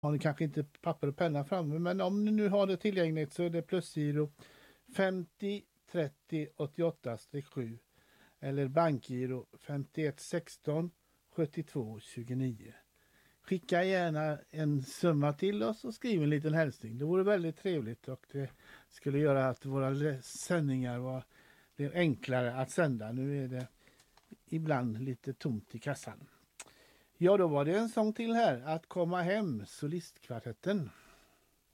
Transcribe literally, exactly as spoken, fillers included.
har ni kanske inte papper och penna framme, men om ni nu har det tillgängligt så är det plusgiro femtio trettio åttioåtta sju eller bankgiro femtioett sexton sjuttiotvå tjugonio. Skicka gärna en summa till oss och skriv en liten hälsning. Det vore väldigt trevligt och det skulle göra att våra sändningar var blev enklare att sända. Nu är det ibland lite tomt i kassan. Ja, då var det en sång till här. Att komma hem, solistkvartetten.